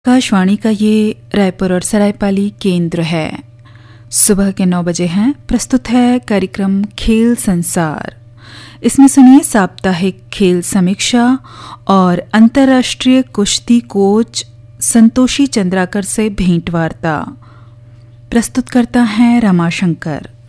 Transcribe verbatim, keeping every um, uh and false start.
आकाशवाणी का ये रायपुर और सरायपाली केंद्र है। सुबह के नौ बजे हैं। प्रस्तुत है कार्यक्रम खेल संसार। इसमें सुनिए साप्ताहिक खेल समीक्षा और अंतर्राष्ट्रीय कुश्ती कोच संतोषी चंद्राकर से भेंट वार्ता। प्रस्तुत करता है रमाशंकर।